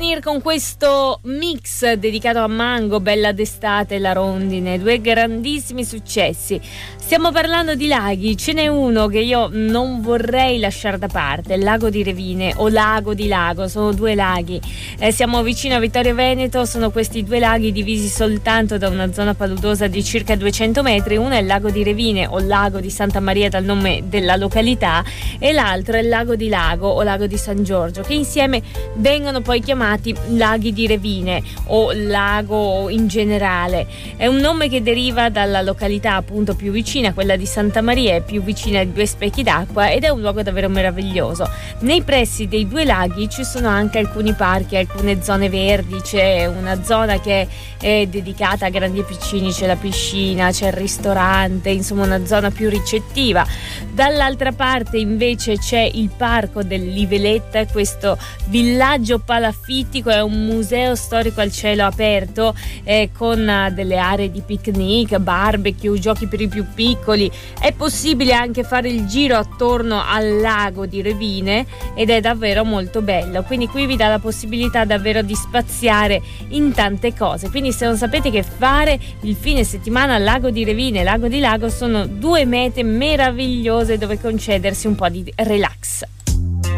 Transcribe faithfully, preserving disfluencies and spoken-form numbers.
finire con questo mix dedicato a Mango, Bella d'estate e La Rondine, due grandissimi successi. Stiamo parlando di laghi, ce n'è uno che io non vorrei lasciare da parte, il lago di Revine o Lago di Lago, sono due laghi. Eh, siamo vicino a Vittorio Veneto, sono questi due laghi divisi soltanto da una zona paludosa di circa duecento metri, uno è il Lago di Revine o Lago di Santa Maria dal nome della località e l'altro è il Lago di Lago o Lago di San Giorgio, che insieme vengono poi chiamati laghi di Revine o lago in generale. È un nome che deriva dalla località appunto più vicina, quella di Santa Maria, è più vicina ai due specchi d'acqua ed è un luogo davvero meraviglioso. Nei pressi dei due laghi ci sono anche alcuni parchi, alcune zone verdi, c'è una zona che è dedicata a grandi e piccini, c'è la piscina, c'è il ristorante, insomma una zona più ricettiva. Dall'altra parte invece c'è il parco dell'Iveletta, questo villaggio palafittico, è un museo storico al cielo aperto eh, con uh, delle aree di picnic, barbecue, giochi per i più piccoli. È possibile anche fare il giro attorno al lago di Revine ed è davvero molto bello, quindi qui vi dà la possibilità davvero di spaziare in tante cose. Quindi se non sapete che fare il fine settimana, Lago di Revine e Lago di Lago sono due mete meravigliose dove concedersi un po' di relax.